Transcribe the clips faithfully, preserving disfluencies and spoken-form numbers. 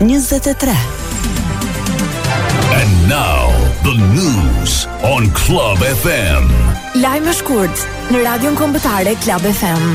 njëzet e tre. And now, the news on Club F M. Lajme shkurt në Radion Kombëtare Club F M.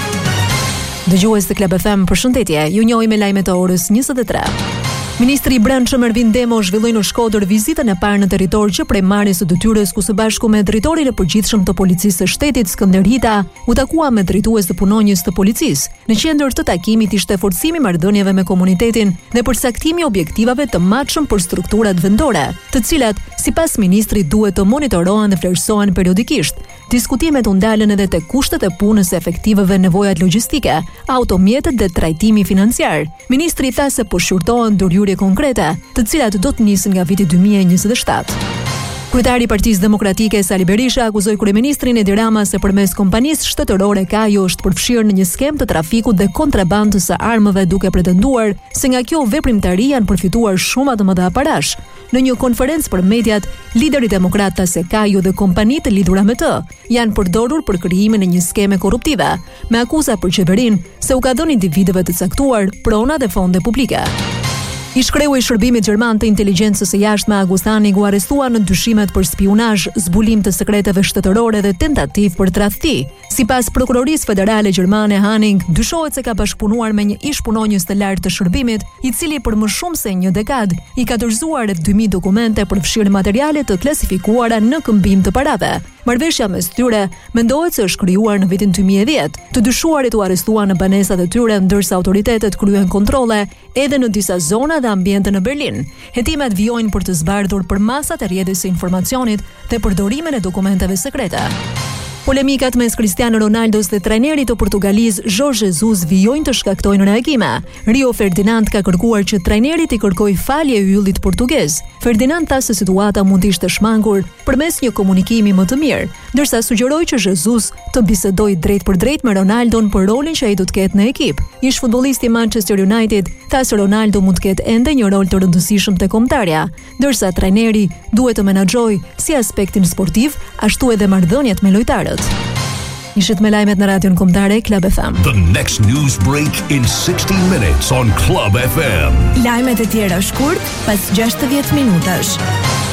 Dëgjues të Club F M, përshëndetje. Ju njohim me lajmet e orës njëzet e tre. Ministri i Brendshëm Ervin Demo zhvilloi në Shkodër vizitën e parë në territor që prej marrjes së detyrës, ku së bashku me drejtorin e përgjithshëm të policisë së shtetit Skënder Hita u takua me drejtues të punonjës të policisë. Në qendër të takimit ishte forcimi i marrëdhënieve me komunitetin dhe përcaktimi i objektivave të matshëm për strukturat vendore, të cilat sipas ministrit duhet të monitorohen dhe vlerësohen periodikisht. Diskutimet u ndalën edhe te kushtet e punës së efektivëve, nevojat logjistike, automjetet dhe trajtimi financiar. Ministri tha se po shqyrtohen ndërhyrje konkrete, të cilat do të nisin nga viti dy mijë e njëzet e shtatë. Kryetari i Partisë Demokratike Sali Berisha akuzoi kryeministrin Edi Rama se përmes kompanisë shtetërore Kajo është përfshirë në një skem të trafikut dhe kontrabandës së armëve, duke pretenduar se nga kjo veprimtari janë përfituar shumë të mëdha parash. Në një konferencë për mediat, lideri demokrat tha se Kajo dhe kompanitë e lidhura me të janë përdorur për krijimin e një skeme korruptive, me akuza për qeverinë se u ka dhënë individëve të caktuar prona dhe fonde publike. Ish kreu i shërbimit gjerman të inteligjencës së jashtme Agustani u arrestua në dyshimet për spionazh, zbulim të sekreteve shtetërore dhe tentativë për tradhti. Sipas prokurorisë federale gjermane Hanning, dyshohet se ka bashkëpunuar me një ish punonjës të lartë të shërbimit, i cili për më shumë se një dekadë i ka dorëzuar rreth dy mijë dokumente për fshirë materiale të klasifikuara në këmbim të parave. Marrëveshja mes tyre mendohet se është krijuar në vitin dy mijë e dhjetë. Të dyshuarit u arrestuan në banesat e tyre, ndërsa autoritetet kryen kontrolle edhe në disa zona dhe ambiente në Berlin. Hetimet vijojnë për të zbardhur për masat e rrjedhjes së informacionit dhe përdorimin e dokumenteve sekrete. Polemikat mes Cristiano Ronaldos dhe trajnerit të Portugalisë Jorge Jesus vijojnë të shkaktojnë reagime. Rio Ferdinand ka kërkuar që trajnerit i kërkoj falje yllit portugez. Ferdinand tha se situata mund të ishte shmangur përmes një komunikimi më të mirë, ndërsa sugjeroi që Jesus të bisedojë drejt për drejt me Ronaldon për rolin që ai do të ketë në ekip. Ish futbollisti Manchester United tha se Ronaldo mund të ketë ende një rol të rëndësishëm te kombëtarja, ndërsa trajneri duhet të menaxhojë si aspektin sportiv, ashtu edhe marrëdhëniet me lojtarët. Ishit me lajmet në Radion Kombëtare Club F M. The next news break in sixty minutes on Club F M. Lajmet e tjera shkurt pas gjashtëdhjetë minutash.